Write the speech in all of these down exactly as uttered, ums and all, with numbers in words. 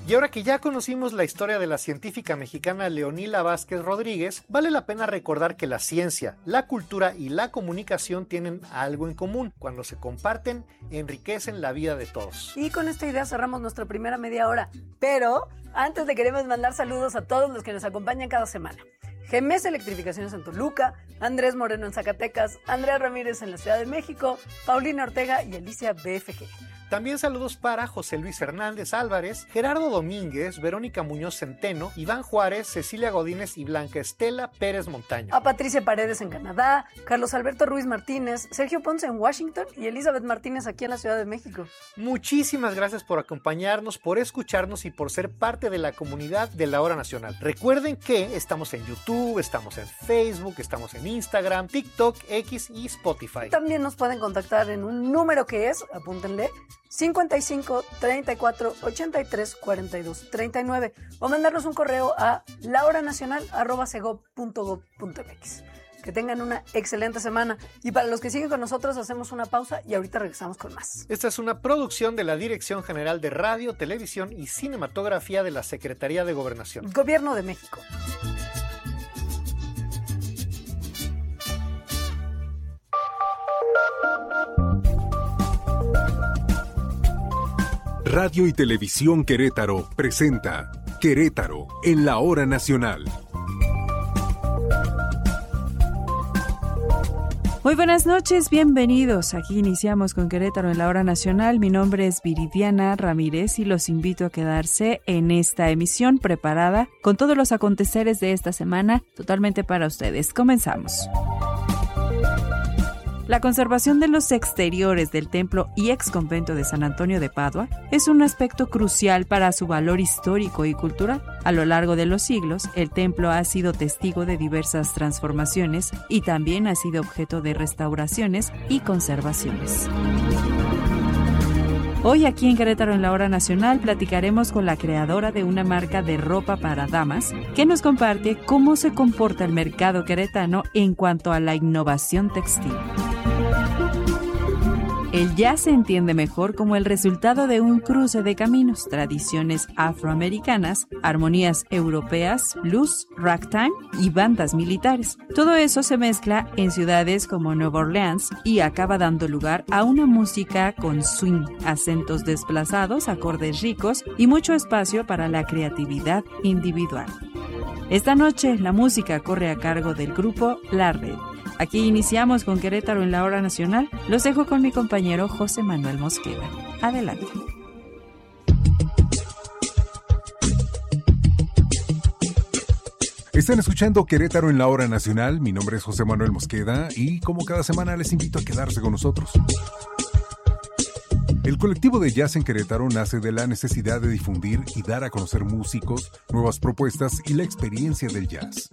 Y ahora que ya conocimos la historia de la científica mexicana Leonila Vázquez Rodríguez, vale la pena recordar que la ciencia, la cultura y la comunicación tienen algo en común. Cuando se comparten, enriquecen la vida de todos. Y con esta idea cerramos nuestra primera media hora. Pero antes le queremos mandar saludos a todos los que nos acompañan cada semana. G M S Electrificaciones en Toluca, Andrés Moreno en Zacatecas, Andrea Ramírez en la Ciudad de México, Paulina Ortega y Alicia B F G. También saludos para José Luis Hernández Álvarez, Gerardo Domínguez, Verónica Muñoz Centeno, Iván Juárez, Cecilia Godínez y Blanca Estela Pérez Montaño. A Patricia Paredes en Canadá, Carlos Alberto Ruiz Martínez, Sergio Ponce en Washington y Elizabeth Martínez aquí en la Ciudad de México. Muchísimas gracias por acompañarnos, por escucharnos y por ser parte de la comunidad de La Hora Nacional. Recuerden que estamos en YouTube, estamos en Facebook, estamos en Instagram, TikTok, X y Spotify. También nos pueden contactar en un número que es, apúntenle, cincuenta y cinco, treinta y cuatro, ochenta y tres, cuarenta y dos, treinta y nueve o mandarnos un correo a lahoranacional arroba segov punto gov punto mx. Que tengan una excelente semana y para los que siguen con nosotros hacemos una pausa y ahorita regresamos con más. Esta es una producción de la Dirección General de Radio, Televisión y Cinematografía de la Secretaría de Gobernación. Gobierno de México. Radio y Televisión Querétaro presenta Querétaro en la Hora Nacional. Muy buenas noches, bienvenidos. Aquí iniciamos con Querétaro en la Hora Nacional. Mi nombre es Viridiana Ramírez y los invito a quedarse en esta emisión preparada con todos los aconteceres de esta semana totalmente para ustedes. Comenzamos. La conservación de los exteriores del templo y ex convento de San Antonio de Padua es un aspecto crucial para su valor histórico y cultural. A lo largo de los siglos, el templo ha sido testigo de diversas transformaciones y también ha sido objeto de restauraciones y conservaciones. Hoy aquí en Querétaro en la Hora Nacional platicaremos con la creadora de una marca de ropa para damas que nos comparte cómo se comporta el mercado queretano en cuanto a la innovación textil. El jazz se entiende mejor como el resultado de un cruce de caminos, tradiciones afroamericanas, armonías europeas, blues, ragtime y bandas militares. Todo eso se mezcla en ciudades como Nueva Orleans y acaba dando lugar a una música con swing, acentos desplazados, acordes ricos y mucho espacio para la creatividad individual. Esta noche la música corre a cargo del grupo La Red. Aquí iniciamos con Querétaro en la Hora Nacional. Los dejo con mi compañero José Manuel Mosqueda. Adelante. Están escuchando Querétaro en la Hora Nacional. Mi nombre es José Manuel Mosqueda y como cada semana les invito a quedarse con nosotros. El colectivo de jazz en Querétaro nace de la necesidad de difundir y dar a conocer músicos, nuevas propuestas y la experiencia del jazz.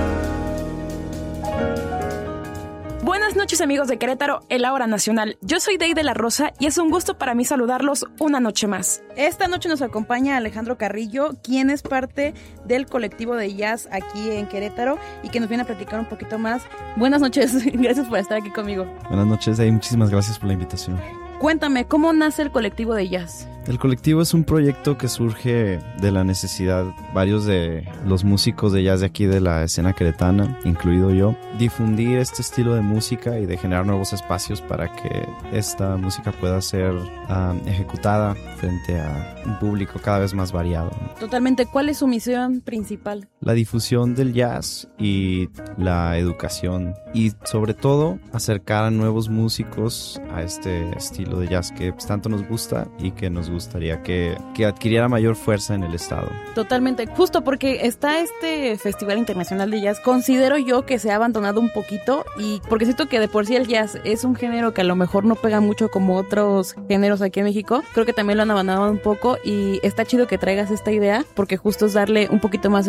Buenas noches amigos de Querétaro en la Hora Nacional. Yo soy Dey de la Rosa y es un gusto para mí saludarlos una noche más. Esta noche nos acompaña Alejandro Carrillo, quien es parte del colectivo de jazz aquí en Querétaro y que nos viene a platicar un poquito más. Buenas noches, gracias por estar aquí conmigo. Buenas noches, Dey, muchísimas gracias por la invitación. Cuéntame, ¿cómo nace el colectivo de jazz? El colectivo es un proyecto que surge de la necesidad, varios de los músicos de jazz de aquí de la escena queretana, incluido yo, difundir este estilo de música y de generar nuevos espacios para que esta música pueda ser um, ejecutada frente a un público cada vez más variado. Totalmente, ¿cuál es su misión principal? La difusión del jazz y la educación y sobre todo acercar a nuevos músicos a este estilo de jazz que tanto nos gusta y que nos gustaría que, que adquiriera mayor fuerza en el estado. Totalmente, justo porque está este Festival Internacional de Jazz, considero yo que se ha abandonado un poquito y porque siento que de por sí el jazz es un género que a lo mejor no pega mucho como otros géneros aquí en México, creo que también lo han abandonado un poco y está chido que traigas esta idea porque justo es darle un poquito más de refuerzo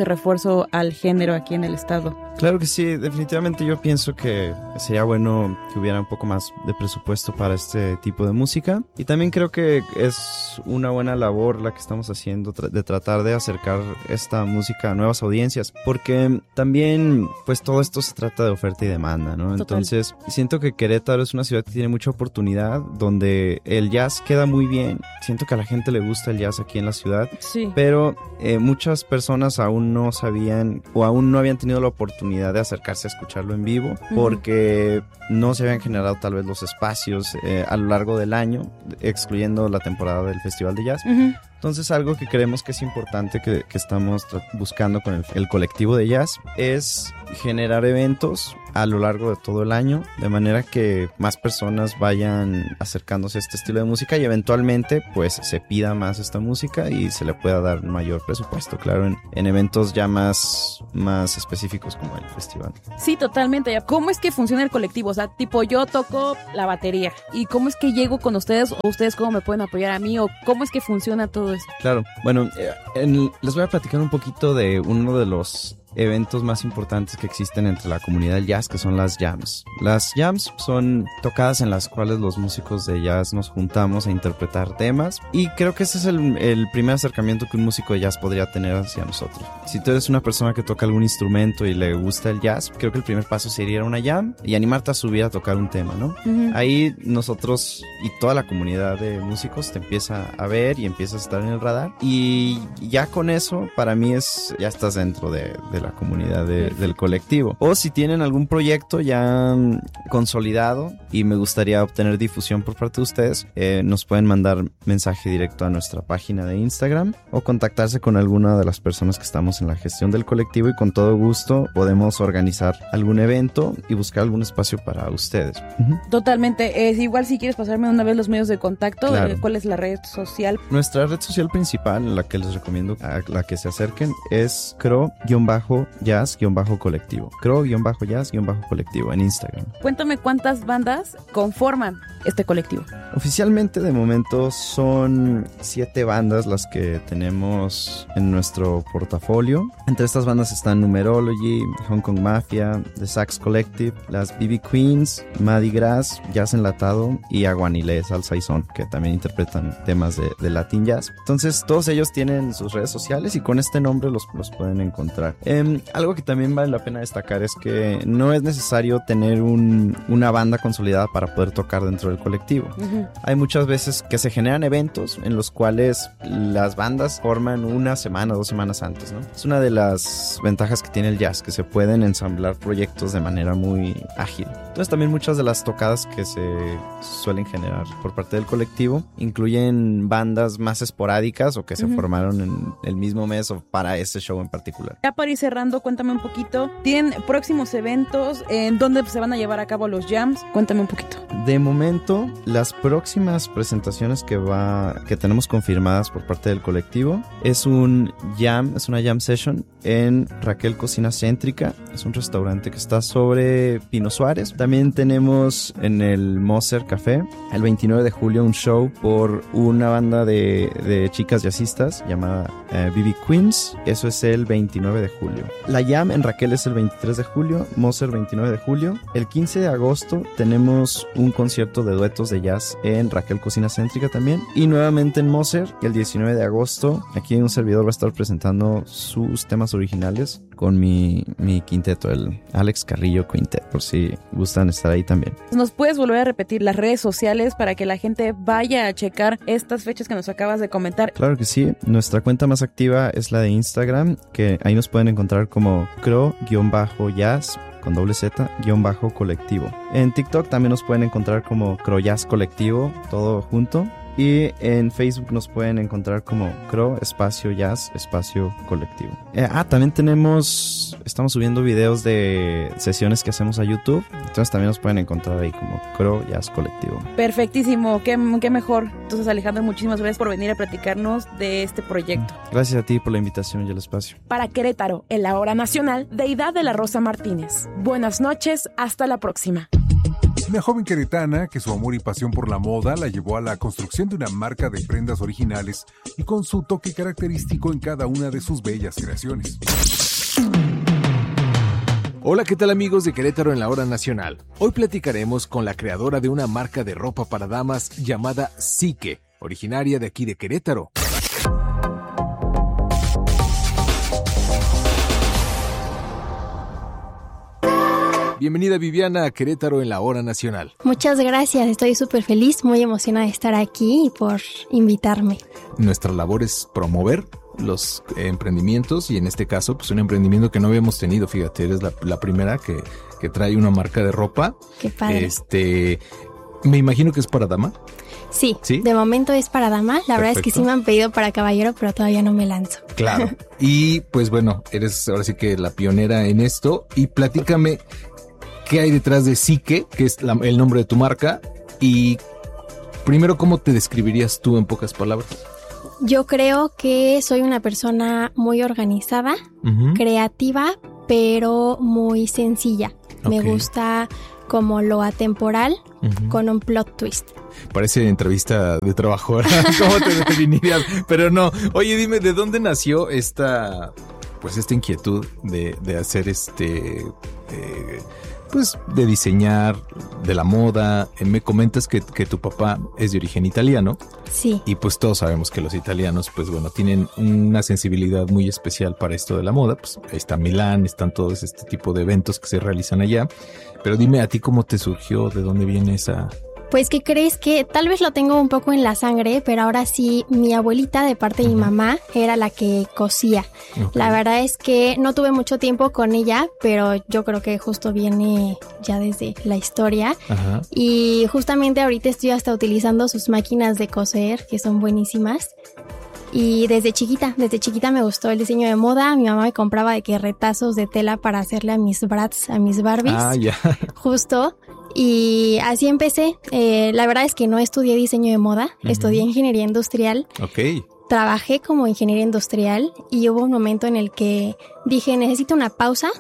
impulso al género aquí en el estado. Claro que sí, definitivamente yo pienso que sería bueno que hubiera un poco más de presupuesto para este tipo de música, y también creo que es una buena labor la que estamos haciendo tra- de tratar de acercar esta música a nuevas audiencias, porque también pues todo esto se trata de oferta y demanda, ¿no? Total. Entonces siento que Querétaro es una ciudad que tiene mucha oportunidad, donde el jazz queda muy bien. Siento que a la gente le gusta el jazz aquí en la ciudad, Sí. pero eh, muchas personas aún no sabían o aún no habían tenido la oportunidad de acercarse a escucharlo en vivo, Ujú. porque no se habían generado tal vez los espacios eh, a lo largo del año, excluyendo la temporada del Festival de Jazz. Ujú. Entonces, algo que creemos que es importante que, que estamos tra- buscando con el, el colectivo de jazz es generar eventos a lo largo de todo el año, de manera que más personas vayan acercándose a este estilo de música y eventualmente pues se pida más esta música y se le pueda dar mayor presupuesto, claro, en, en eventos ya más, más específicos como el festival. Sí, totalmente. ¿Cómo es que funciona el colectivo? O sea, tipo, yo toco la batería. ¿Y cómo es que llego con ustedes? ¿O ustedes cómo me pueden apoyar a mí? ¿O cómo es que funciona todo esto? Claro, bueno, eh, en- les voy a platicar un poquito de uno de los eventos más importantes que existen entre la comunidad del jazz, que son las jams. Las jams son tocadas en las cuales los músicos de jazz nos juntamos a interpretar temas, y creo que ese es el, el primer acercamiento que un músico de jazz podría tener hacia nosotros. Si tú eres una persona que toca algún instrumento y le gusta el jazz, creo que el primer paso sería ir a una jam y animarte a subir a tocar un tema, ¿no? Ujú. Ahí nosotros y toda la comunidad de músicos te empieza a ver y empiezas a estar en el radar, y ya con eso para mí es, ya estás dentro de, de la comunidad de- del colectivo. O si tienen algún proyecto ya mm, consolidado y me gustaría obtener difusión por parte de ustedes, eh, nos pueden mandar mensaje directo a nuestra página de Instagram o contactarse con alguna de las personas que estamos en la gestión del colectivo, y con todo gusto podemos organizar algún evento y buscar algún espacio para ustedes. Ujú. Totalmente. Es igual si quieres pasarme una vez los medios de contacto, Claro. eh, ¿cuál es la red social? Nuestra red social principal, en la que les recomiendo a la que se acerquen, es cro-jazz-colectivo. Cro-jazz-colectivo en Instagram. Cuéntame cuántas bandas conforman este colectivo. Oficialmente, de momento, son siete bandas las que tenemos en nuestro portafolio. Entre estas bandas están Numerology, Hong Kong Mafia, The Sax Collective, las B B Queens, Maddie Grass, Jazz Enlatado y Aguanile, Salsa y Son, que también interpretan temas de, de Latin Jazz. Entonces, todos ellos tienen sus redes sociales y con este nombre los, los pueden encontrar. Eh, algo que también vale la pena destacar es que no es necesario tener un, una banda consolidada para poder tocar dentro del colectivo. Ujú. Hay muchas veces que se generan eventos en los cuales las bandas forman una semana o dos semanas antes, ¿no? Es una de las ventajas que tiene el jazz, que se pueden ensamblar proyectos de manera muy ágil. Entonces también muchas de las tocadas que se suelen generar por parte del colectivo incluyen bandas más esporádicas o que se Ujú. formaron en el mismo mes o para este show en particular. Ya para ir cerrando, cuéntame un poquito. ¿Tienen próximos eventos? ¿En dónde se van a llevar a cabo los jams? Cuéntame un poquito. De momento, las próximas presentaciones que va que tenemos confirmadas por parte del colectivo es un jam, es una jam session en Raquel Cocina Céntrica. Es un restaurante que está sobre Pino Suárez. También tenemos en el Moser Café el veintinueve de julio un show por una banda de, de chicas jazzistas llamada eh, B B Queens. Eso es el veintinueve de julio. La jam en Raquel es el veintitrés de julio, Moser veintinueve de julio. El quince de agosto tenemos un concierto de duetos de jazz en Raquel Cocina Céntrica también. Y nuevamente en Moser, el diecinueve de agosto, aquí un servidor va a estar presentando sus temas originales con mi, mi quinteto, el Alex Carrillo Quintet, por si gustan estar ahí también. ¿Nos puedes volver a repetir las redes sociales para que la gente vaya a checar estas fechas que nos acabas de comentar? Claro que sí, nuestra cuenta más activa es la de Instagram, que ahí nos pueden encontrar como cro-jazz con doble Z, guión bajo colectivo. En TikTok también nos pueden encontrar como Cro-Jazz Colectivo, todo junto. Y en Facebook nos pueden encontrar como Cro, espacio Jazz, espacio Colectivo. Eh, ah, también tenemos, estamos subiendo videos de sesiones que hacemos a YouTube. Entonces también nos pueden encontrar ahí como Cro, Jazz Colectivo. Perfectísimo, qué, qué mejor. Entonces, Alejandro, muchísimas gracias por venir a platicarnos de este proyecto. Gracias a ti por la invitación y el espacio. Para Querétaro, en la hora nacional, Deidad de la Rosa Martínez. Buenas noches, hasta la próxima. Una joven queretana que su amor y pasión por la moda la llevó a la construcción de una marca de prendas originales y con su toque característico en cada una de sus bellas creaciones. Hola, ¿qué tal amigos de Querétaro en la Hora Nacional? Hoy platicaremos con la creadora de una marca de ropa para damas llamada Psique, originaria de aquí de Querétaro. Bienvenida Viviana a Querétaro en la Hora Nacional. Muchas gracias, estoy súper feliz, muy emocionada de estar aquí y por invitarme. Nuestra labor es promover los emprendimientos y en este caso pues un emprendimiento que no habíamos tenido, fíjate, eres la, la primera que, que trae una marca de ropa. Qué padre. Este, me imagino que es para dama. Sí, ¿Sí? De momento es para dama, la Perfecto. verdad es que sí me han pedido para caballero, pero todavía no me lanzo. Claro, y pues bueno, eres ahora sí que la pionera en esto y platícame qué hay detrás de Psique, que es la, el nombre de tu marca, y primero, ¿cómo te describirías tú en pocas palabras? Yo creo que soy una persona muy organizada, Uh-huh. creativa, pero muy sencilla. Me Ok. gusta como lo atemporal Uh-huh. con un plot twist. Parece entrevista de trabajo, ¿verdad? ¿Cómo te definirías? Pero no, oye, dime, ¿de dónde nació esta, pues esta inquietud de, de hacer este, eh, pues de diseñar, de la moda? Eh, me comentas que, que tu papá es de origen italiano. Sí. Y pues todos sabemos que los italianos, pues bueno, tienen una sensibilidad muy especial para esto de la moda. Pues ahí está Milán, están todos este tipo de eventos que se realizan allá. Pero dime a ti cómo te surgió, de dónde viene esa... Pues, ¿qué crees? Que tal vez lo tengo un poco en la sangre, pero ahora sí, mi abuelita de parte de mi mamá era la que cosía. Ok. La verdad es que no tuve mucho tiempo con ella, pero yo creo que justo viene ya desde la historia. Ajá. Y justamente ahorita estoy hasta utilizando sus máquinas de coser, que son buenísimas. Y desde chiquita, desde chiquita me gustó el diseño de moda. Mi mamá me compraba de que retazos de tela para hacerle a mis brats, a mis Barbies. Ah, ya. Justo. Y así empecé. Eh, la verdad es que no estudié diseño de moda, Ujú. estudié ingeniería industrial. Ok. Trabajé como ingeniera industrial y hubo un momento en el que dije, necesito una pausa,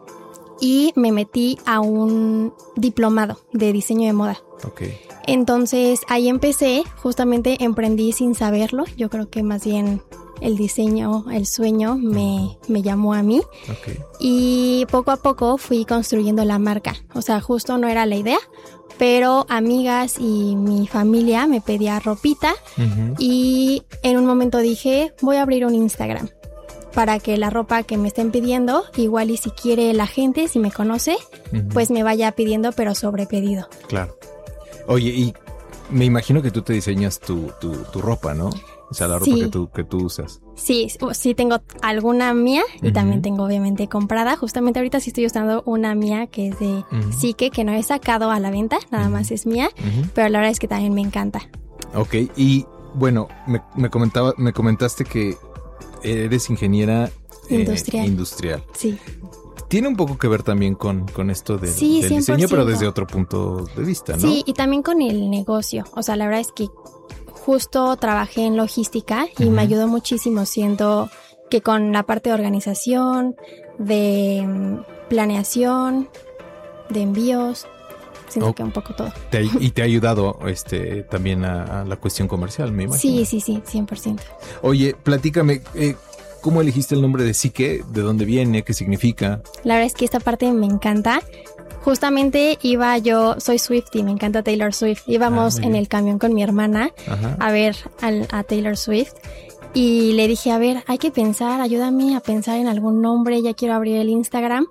y me metí a un diplomado de diseño de moda. Ok. Entonces ahí empecé, justamente emprendí sin saberlo. Yo creo que más bien el diseño, el sueño me, me llamó a mí. Ok. Y poco a poco fui construyendo la marca. O sea, justo no era la idea, pero amigas y mi familia me pedía ropita. Uh-huh. Y en un momento dije, voy a abrir un Instagram para que la ropa que me estén pidiendo, igual y si quiere la gente, si me conoce, Uh-huh. pues me vaya pidiendo, pero sobre pedido. Claro. Oye, y me imagino que tú te diseñas tu, tu, tu ropa, ¿no? O sea, la ropa Sí. que tú, que tú usas. Sí, sí tengo alguna mía y Ujú. también tengo obviamente comprada. Justamente ahorita sí estoy usando una mía que es de Ujú. Psique, que no he sacado a la venta, nada Ujú. más es mía, Ujú. pero la verdad es que también me encanta. Ok, y bueno, me, me comentaba, me comentaste que eres ingeniera eh, Industrial. industrial. Sí. Tiene un poco que ver también con, con esto de, Sí, del cien por diseño, pero ciento. desde otro punto de vista, ¿no? Sí, y también con el negocio. O sea, la verdad es que justo trabajé en logística y Ujú. me ayudó muchísimo. Siento que con la parte de organización, de mm, planeación, de envíos, siento Ok. que un poco todo. Te- y te ha ayudado este también a, a la cuestión comercial, me imagino. Sí, sí, sí, cien por ciento. Oye, platícame, eh, ¿cómo elegiste el nombre de Psique? ¿De dónde viene? ¿Qué significa? La verdad es que esta parte me encanta. Justamente iba yo, soy Swiftie, me encanta Taylor Swift. Íbamos Ah, muy en bien. el camión con mi hermana Ajá. a ver al- a Taylor Swift y le dije, a ver, hay que pensar, ayúdame a pensar en algún nombre, ya quiero abrir el Instagram.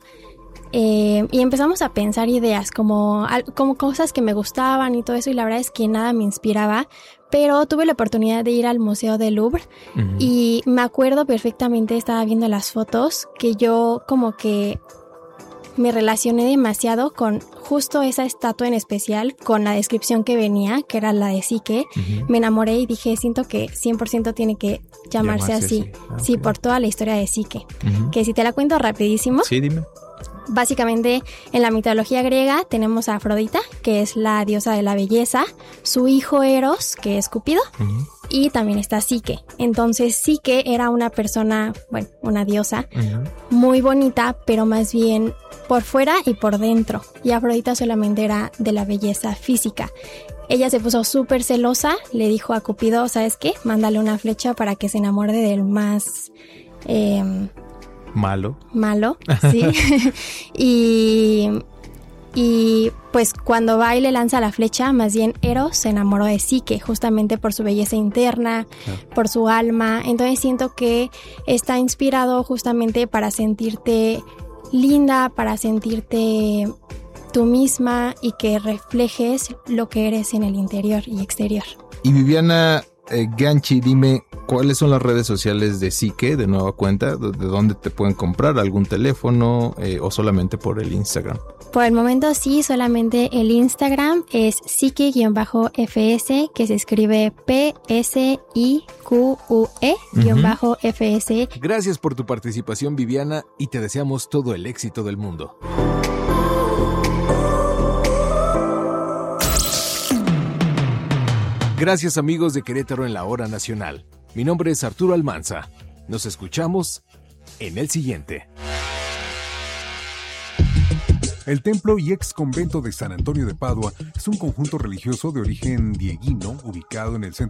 Eh, y empezamos a pensar ideas como, al- como cosas que me gustaban y todo eso, y la verdad es que nada me inspiraba, pero tuve la oportunidad de ir al Museo del Louvre Ujú. y me acuerdo perfectamente, estaba viendo las fotos, que yo como que me relacioné demasiado con justo esa estatua en especial, con la descripción que venía, que era la de Psique. Ujú. Me enamoré y dije, siento que cien por ciento tiene que llamarse, Llamarse así. así. Ah, Sí, ok. por toda la historia de Psique. Ujú. Que si te la cuento rapidísimo, Sí, dime. básicamente en la mitología griega tenemos a Afrodita, que es la diosa de la belleza, su hijo Eros, que es Cupido, Ujú. y también está Psique. Entonces Psique era una persona, bueno, una diosa Ujú. muy bonita, pero más bien por fuera y por dentro. Y Afrodita solamente era de la belleza física. Ella se puso súper celosa, le dijo a Cupido, ¿sabes qué? Mándale una flecha para que se enamore del más, eh, malo. Malo, sí. y, y pues cuando va y le lanza la flecha, más bien Eros se enamoró de Psique, justamente por su belleza interna, ah. por su alma. Entonces siento que está inspirado justamente para sentirte linda, para sentirte tú misma y que reflejes lo que eres en el interior y exterior. Y Viviana eh, Ganchi, dime, ¿cuáles son las redes sociales de Psique, de nueva cuenta? ¿De dónde te pueden comprar? ¿Algún teléfono eh, o solamente por el Instagram? Por el momento sí, solamente el Instagram es Psique-F S, que se escribe P S I Q U E-F S. Uh-huh. Gracias por tu participación, Viviana, y te deseamos todo el éxito del mundo. Gracias, amigos de Querétaro en la Hora Nacional. Mi nombre es Arturo Almanza. Nos escuchamos en el siguiente. El templo y ex convento de San Antonio de Padua es un conjunto religioso de origen dieguino ubicado en el centro